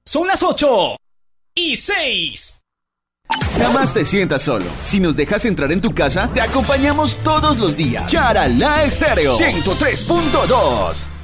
Son las 8:06. Jamás te sientas solo. Si nos dejas entrar en tu casa, te acompañamos todos los días. Charalá Estéreo 103.2.